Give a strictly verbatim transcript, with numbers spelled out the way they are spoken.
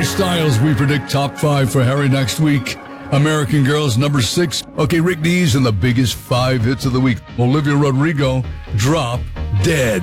Harry Styles, we predict top five for Harry next week. American Girls, number six. Okay, Rick Dees and the biggest five hits of the week. Olivia Rodrigo, Drop Dead.